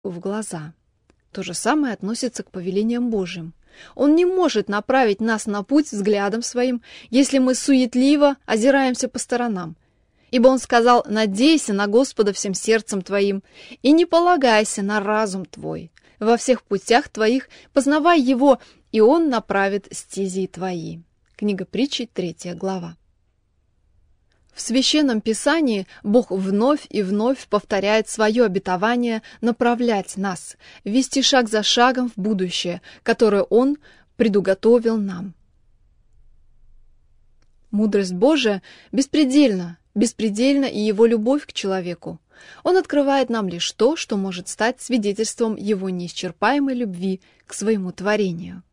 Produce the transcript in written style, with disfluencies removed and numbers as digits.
в глаза. То же самое относится к повелениям Божьим. Он не может направить нас на путь взглядом своим, если мы суетливо озираемся по сторонам. Ибо он сказал: «Надейся на Господа всем сердцем твоим, и не полагайся на разум твой. Во всех путях твоих познавай его, и он направит стези твои». Книга Притчей, 3 глава. В Священном Писании Бог вновь и вновь повторяет свое обетование направлять нас, вести шаг за шагом в будущее, которое Он предуготовил нам. Мудрость Божия беспредельна и Его любовь к человеку. Он открывает нам лишь то, что может стать свидетельством Его неисчерпаемой любви к своему творению.